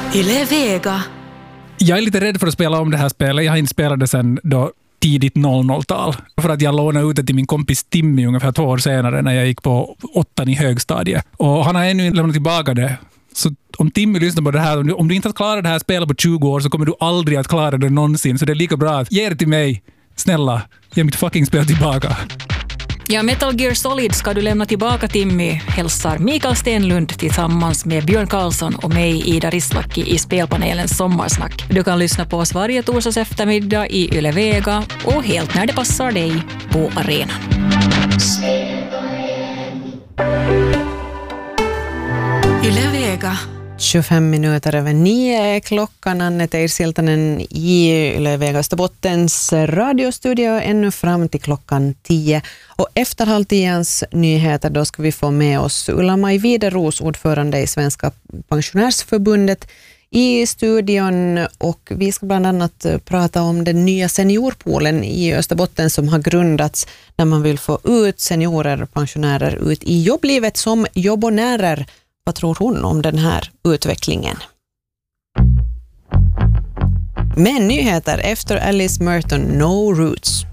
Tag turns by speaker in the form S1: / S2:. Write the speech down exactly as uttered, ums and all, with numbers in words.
S1: Yle Vega.
S2: Jag är lite rädd för att spela om det här spelet. Jag har inte spelat det sedan då tidigt noll noll-tal. För att jag lånade ut det till min kompis Timmy ungefär två år senare när jag gick på åttan i högstadiet. Och han har ännu inte lämnat tillbaka det. Så om Timmy lyssnar på det här, om du, om du inte har klarat det här spelet på tjugo år så kommer du aldrig att klara det någonsin. Så det är lika bra att ge det till mig. Snälla, ge mitt fucking spel tillbaka.
S3: Ja, Metal Gear Solid ska du lämna tillbaka, Timmy, hälsar Mikael Stenlund tillsammans med Björn Karlsson och mig, Ida Rislaki, i spelpanelens sommarsnack. Du kan lyssna på oss varje torsdags eftermiddag i Yle Vega och helt när det passar dig på arenan.
S1: Yle Vega.
S4: tjugofem minuter över nio är klockan. Annette Irsiltanen i Yle Vega Österbottens radiostudio ännu fram till klockan tio. Och efter halvtians nyheter då ska vi få med oss Ulla-Maj Wideros, ordförande i Svenska pensionärsförbundet, i studion, och vi ska bland annat prata om den nya seniorpoolen i Österbotten som har grundats när man vill få ut seniorer och pensionärer ut i jobblivet som jobbonärer. Vad tror hon om den här utvecklingen? Men nyheter efter Alice Merton, No Roots.